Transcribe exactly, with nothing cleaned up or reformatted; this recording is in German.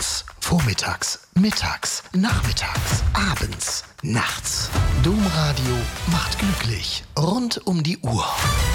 Morgens, vormittags, mittags, nachmittags, abends, nachts. Domradio macht glücklich. Rund um die Uhr.